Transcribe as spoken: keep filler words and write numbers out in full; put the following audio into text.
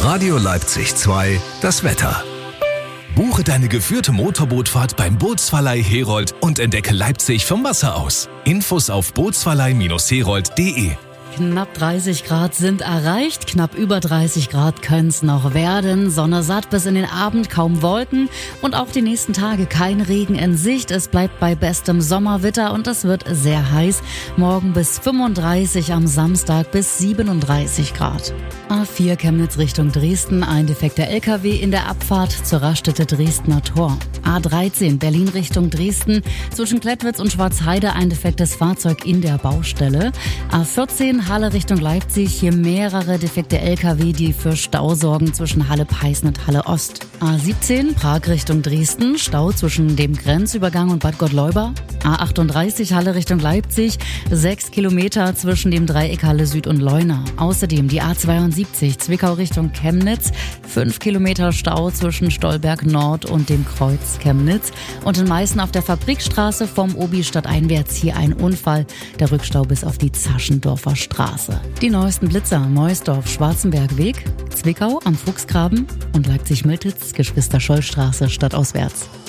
Radio Leipzig zwei, das Wetter. Buche deine geführte Motorbootfahrt beim Bootsverleih Herold und entdecke Leipzig vom Wasser aus. Infos auf bootsverleih Herold punkt de. Knapp dreißig Grad sind erreicht, knapp über dreißig Grad können es noch werden. Sonne satt bis in den Abend, kaum Wolken und auch die nächsten Tage kein Regen in Sicht. Es bleibt bei bestem Sommerwetter und es wird sehr heiß. Morgen bis fünfunddreißig, am Samstag bis siebenunddreißig Grad. A vier Chemnitz Richtung Dresden, ein defekter L K W in der Abfahrt zur Raststätte Dresdner Tor. A dreizehn Berlin Richtung Dresden, zwischen Klettwitz und Schwarzheide ein defektes Fahrzeug in der Baustelle. A vierzehn Halle Richtung Leipzig, hier mehrere defekte L K W, die für Stau sorgen zwischen Halle-Peißen und Halle-Ost. A siebzehn Prag Richtung Dresden, Stau zwischen dem Grenzübergang und Bad Gottleuba. A achtunddreißig Halle Richtung Leipzig, sechs Kilometer zwischen dem Dreieck Halle Süd und Leuna. Außerdem die A zweiundsiebzig Zwickau Richtung Chemnitz, fünf Kilometer Stau zwischen Stolberg Nord und dem Kreuz Chemnitz. Und in Meißen auf der Fabrikstraße vom Obi stadteinwärts hier ein Unfall, der Rückstau bis auf die Zaschendorfer Straße. Die neuesten Blitzer: Meusdorf Schwarzenberg Weg, Zwickau am Fuchsgraben und Leipzig-Miltitz Geschwister-Scholl-Straße stadtauswärts.